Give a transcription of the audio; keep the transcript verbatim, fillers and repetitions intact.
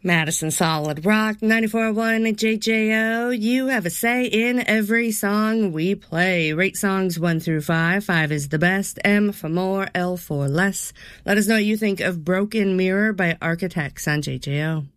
Madison Solid Rock, ninety-four point one J J O. You have a say in every song we play. Rate songs one through five. Five is the best. M for more, L for less. Let us know what you think of Broken Mirror by Architects on J J O.